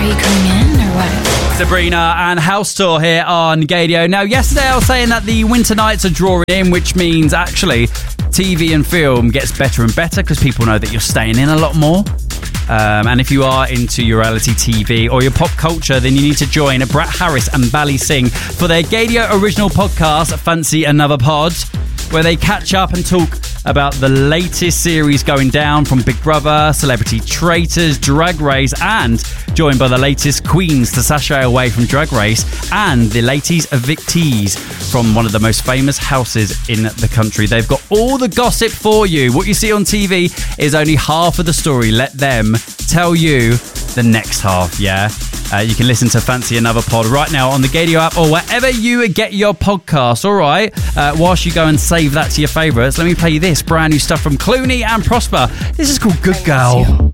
you coming in or what? Sabrina and House Tour here on Gaydio. Now, yesterday I was saying that the winter nights are drawing in, which means actually TV and film gets better and better because people know that you're staying in a lot more. And if you are into your reality TV or your pop culture, then you need to join Brat Harris and Bally Singh for their Gaydio original podcast, Fancy Another Pod, where they catch up and talk about the latest series going down from Big Brother, Celebrity Traitors, Drag Race, and joined by the latest queens to sashay away from Drag Race and the latest evictees from one of the most famous houses in the country. They've got all the gossip for you. What you see on TV is only half of the story. Let them tell you the next half, yeah? You can listen to Fancy Another Pod right now on the Gaydio app or wherever you get your podcasts, all right? Whilst you go and save that to your favourites, let me play you this brand new stuff from Clooney and Prosper. This is called Good Girl.